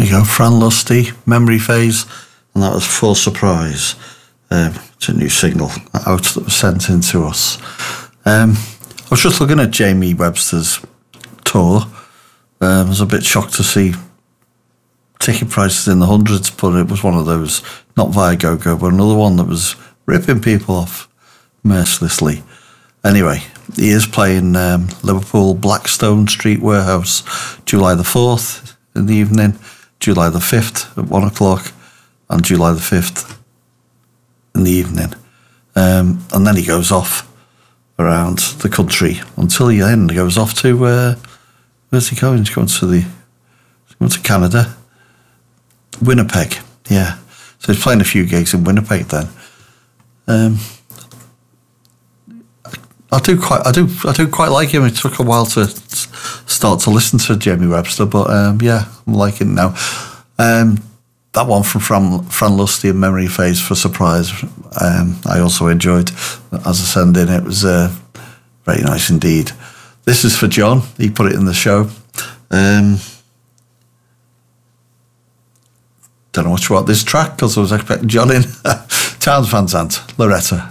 There you go, Fran Lusty, Memory Phase, and that was For Surprise. It's a new single out that was sent in to us. I was just looking at Jamie Webster's tour. I was a bit shocked to see ticket prices in the hundreds, but it was one of those, not via GoGo, but another one that was ripping people off mercilessly. Anyway, he is playing Liverpool Blackstone Street Warehouse July the 4th in the evening, July the 5th at 1 o'clock, and July the 5th in the evening. And then he goes off around the country until the end. He goes off to, where's he going? He's going to Canada. Winnipeg, yeah. So he's playing a few gigs in Winnipeg then. I do quite like him. It took a while to start to listen to Jamie Webster, but yeah, I'm liking it now. That one from Fran Lusty and Memory Phase, For Surprise, I also enjoyed as I send in. It was very nice indeed. This is for John. He put it in the show. Don't know much about this track because I was expecting John in. Townes Van Zandt, Loretta.